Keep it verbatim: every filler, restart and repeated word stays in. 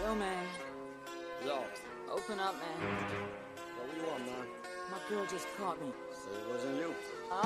Yo, man. Yo. Open up, man. What do you want, man? My girl just caught me. So it wasn't you. Huh?